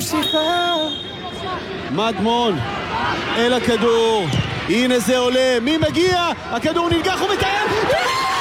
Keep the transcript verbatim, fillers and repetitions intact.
ממשיכה. מדמון אל הכדור, הנה זה עולה, מי מגיע? הכדור נלקח ומטייל,